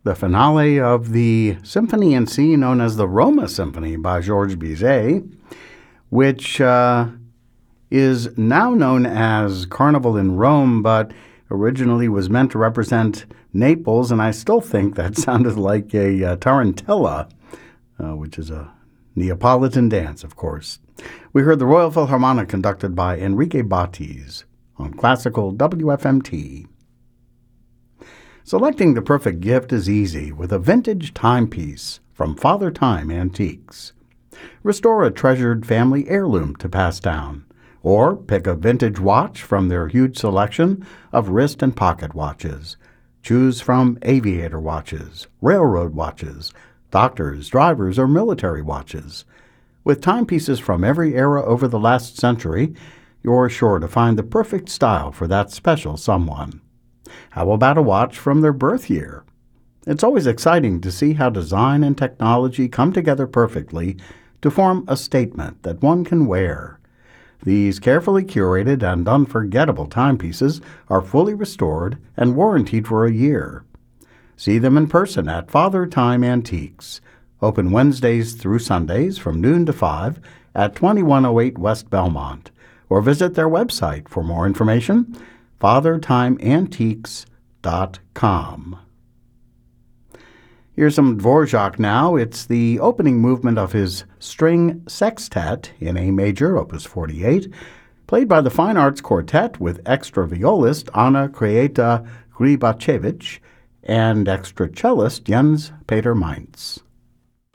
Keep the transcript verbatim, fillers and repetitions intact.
the finale of the Symphony in C known as the Roma Symphony by Georges Bizet, which uh, is now known as Carnival in Rome, but originally was meant to represent Naples, and I still think that sounded like a uh, tarantella, uh, which is a Neapolitan dance, of course. We heard the Royal Philharmonic conducted by Enrique Bátiz on Classical W F M T. Selecting the perfect gift is easy with a vintage timepiece from Father Time Antiques. Restore a treasured family heirloom to pass down, or pick a vintage watch from their huge selection of wrist and pocket watches. Choose from aviator watches, railroad watches, doctors, drivers, or military watches. With timepieces from every era over the last century, you're sure to find the perfect style for that special someone. How about a watch from their birth year? It's always exciting to see how design and technology come together perfectly to form a statement that one can wear. These carefully curated and unforgettable timepieces are fully restored and warrantied for a year. See them in person at Father Time Antiques, open Wednesdays through Sundays from noon to five at twenty-one oh eight West Belmont, or visit their website for more information, father time antiques dot com. Here's some Dvorak now. It's the opening movement of his string sextet in A major, opus forty-eight, played by the Fine Arts Quartet with extra violist Anna Krieta Gribachevich and extra cellist Jens Peter Mainz.